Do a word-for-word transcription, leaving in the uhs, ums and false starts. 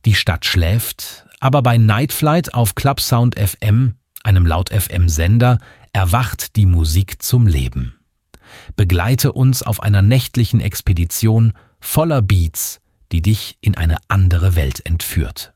Die Stadt schläft, aber bei Night Flight auf Clubsound F M, einem Laut-F M-Sender, erwacht die Musik zum Leben. Begleite uns auf einer nächtlichen Expedition voller Beats, die dich in eine andere Welt entführt.